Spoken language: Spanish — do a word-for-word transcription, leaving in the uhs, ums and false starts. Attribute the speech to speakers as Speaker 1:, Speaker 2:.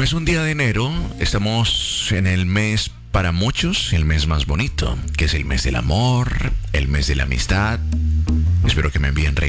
Speaker 1: No es un día de enero, estamos en el mes para muchos, el mes más bonito, que es el mes del amor, el mes de la amistad. Espero que me envíen